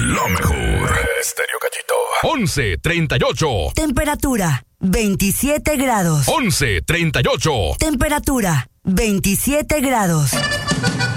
lo mejor. Estéreo Cachito. 11:38. Temperatura 27 grados. 11:38. Temperatura 27 grados.